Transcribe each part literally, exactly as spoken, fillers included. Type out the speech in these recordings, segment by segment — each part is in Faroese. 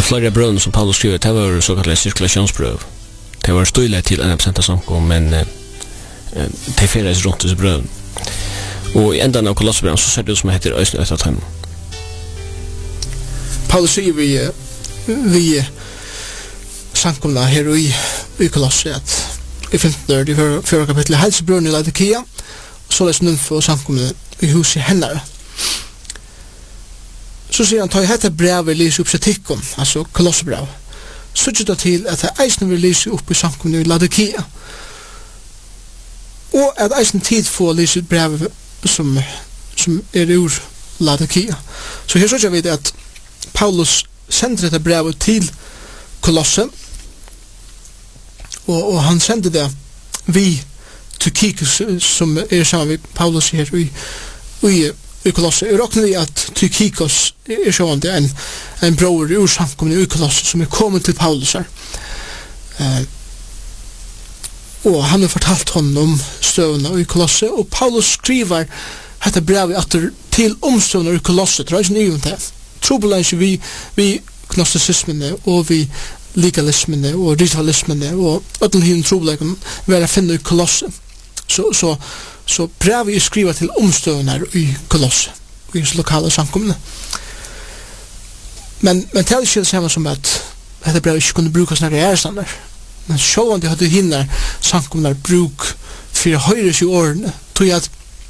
flera brön som Paulus skriver, det var så kallade cirkulationsbröv. Det var stöjligt till en procent av samkom, men eh, det färdes runt i brön. Och i ändan av Kolosserbrevet så ser det ut som heter Ösne Östat hem. Paulus säger vi, vi samkomna här i, i Kolosser att i femtonde i förra kapitlet hälsobrön i Laodikea, så läser nymfo och samkomna i hus i henne. Så säger han, ta i detta brevet lyser upp sig tikkon, alltså Kolosserbrev. Så tycker det till att det eisen vill lysa upp i samkomna i Laodikea. Och att eisen tid får lysa ut brevet som, som är ur Laodikea. Så här så jag vet att Paulus sände detta brevet till Kolosse, och, och han sände det vi Tykikus som är samma vid Paulus här i, i, i Kolosse. Jag räknar vi att Tykikus är sådant en, en bror ur samkomna i Kolosse som är kommit till Paulus här. Uh, och han har fortalt honom stövna i Kolosse, och Paulus skriver detta brevet till omstövna i Kolosse. Det är inte nytt det. Trobulens vi vi gnosticismen och vi legalismen och ritualismen och ödel hin trobuleken vara finna i Kolosse. Så så så brevet är skrivet till omstövnar i Kolosse, i lokala samkomna. Men men det är ju samma som att detta brev inte kunde brukas när det är standard. Men så om det hade hinner samkomna bruk för höjre sig åren, tror jag att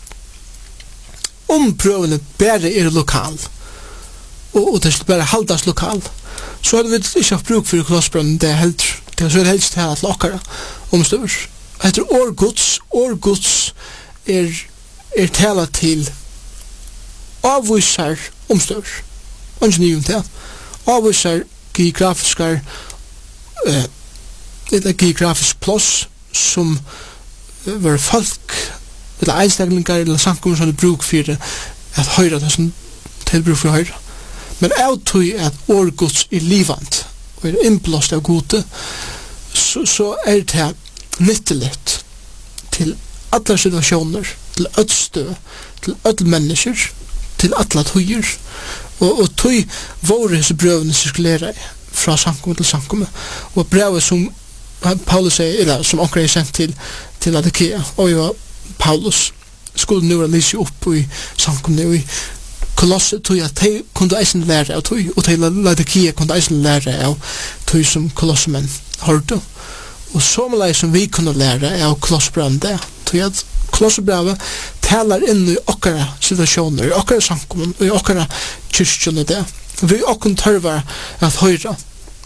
omprövningen bara är lokal. Och, och det skulle bara haldas lokal, så hade vi inte haft bruk för Kolosserbrevet. Det är helt, det är så helst här att lakara omstövers. Efter årgods, årgods är, är talat till avvisar omstövers. Inte nyum till. Avvisar geografiska eh, ett geografisk plats som eh, var folk eller einstäglingar eller samkommer som hade bruk för att höra det som till bruk för att höra. Men av tog att årgods är livant och är inblåst av gode, så, så är det nytteligt till alla situationer, till ödstö, till ödel människor, till alla tojer. Och, och tog våra hos brövna cirkulerar från samkommet till samkommet. Och brevet som Paulus säger, eller som också är sänt till, till Laodikea, och jag, Paulus, skulle nu lysa upp i samkommet och i Kolosse tog att de kunde eisen lära av tog, och de Laodikea kunde eisen lära av tog som kolossemen hörde. Och så som vi kunde lära av Kolosserbrevet det, tog att Kolosserbrevet talar in i okkara situationer, i okkara samkommun, i okkara kyrkjene det. Vi okkara törvar att höra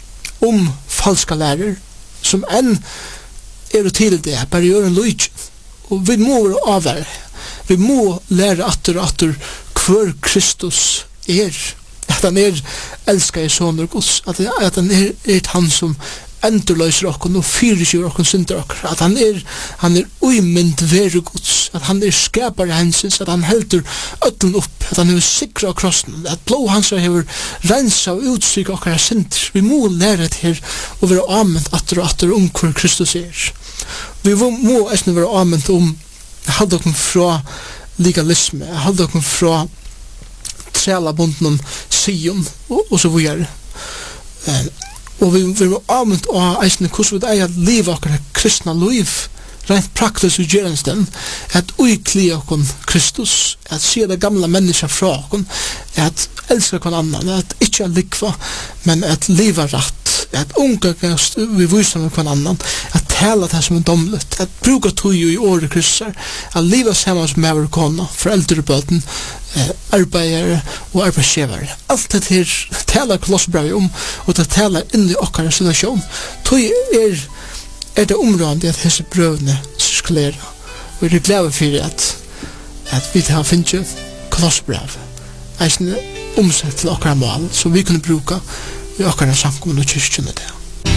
om falska lärare som än är till det, bara gör en lojt. Och vi må avvärja. Vi må lära atter och atter för Kristus är, att han är älskar i son och Guds, att, att han är, är han som endurlöser oss och fyrirgjør oss synder oss, att han är han är uimynd veru Guds, att han är skapare hensins, att han heldur ödlen upp, att han är sikra av krossen, att blå hans har rensa og utstryka okkara synder. Vi må lære det her og være amend atter og atter om hvor Kristus er. Vi må æsne være amend om halda okkur fra legalisme, halda okkur fra trælabunden om Sion og, og så videre. Eh, og vi vil avmynd av eisne hvordan vi er at livet okkar kristna liv rent praktisk utgjørens den, at uikli okkur Kristus, at se det gamla menneska fra okkur, at elska okkur annan, at ikkje er likva, men at liva rætt, at umgångast vi visar med okkur annan, at tala det som er domlet, at bruka tog i året Kristus, at liva saman som mever kona, foreldrebøten, eh, arbeidere og arbeidsgivere. Alt det her talar Kolosserbrevet om, og det talar inn i okkar situasjon. Tog er er det området at disse brøvene cirkulerer. Og vi er glede for at, at vi har finnet Kolosserbrev. Eisen omsett til okkara mål, som vi kunne bruka i okkara samkommun og kyrkjene det.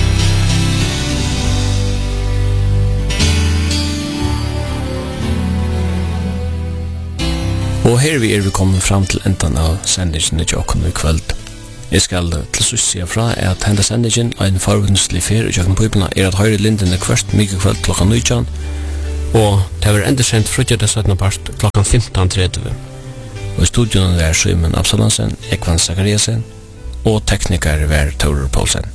Og her vi er vi kommet fram til enden av sendingen i Jokon i kveld. Jeg skal til sist sige fra at henda sendingen av en forvunnslig fer i Jokon Bibelen er at høyre lindene kvart mye kveld klokka nitjan, og det var enda sendt frutja det syttende part klokka femton tretti. Og i studion er Simon Absalansen, Ekvan Zakariasen, og teknikar var Tore Poulsen.